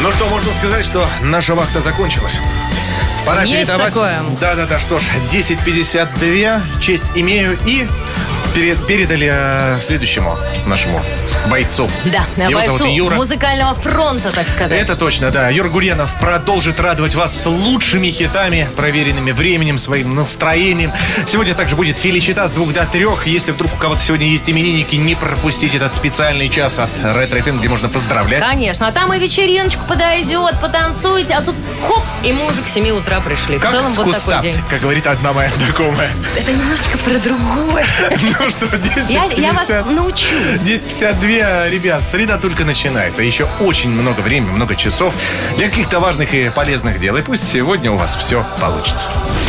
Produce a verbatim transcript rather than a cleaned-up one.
Ну что, можно сказать, что наша вахта закончилась. Пора Есть передавать. такое. Да-да-да, что ж, десять пятьдесят два, честь имею и перед, передали э, следующему нашему бойцу. Да, Его бойцу зовут Юра. музыкального фронта, так сказать. Это точно, да. Юра Гурьянов продолжит радовать вас лучшими хитами, проверенными временем, своим настроением. Сегодня также будет Феличита с двух до трех. Если вдруг у кого-то сегодня есть именинники, не пропустите этот специальный час от Ретро эф эм, где можно поздравлять. Конечно, а там и вечериночка подойдет, потанцуете, а тут хоп, и мы уже к семи утра пришли. Как В целом с вот куста, такой день. как говорит одна моя знакомая. Это немножечко про другое. Ну что, десять Я, пятьдесят. я вас научу. десять пятьдесят два, ребят, среда только начинается. Еще очень много времени, много часов для каких-то важных и полезных дел. И пусть сегодня у вас все получится.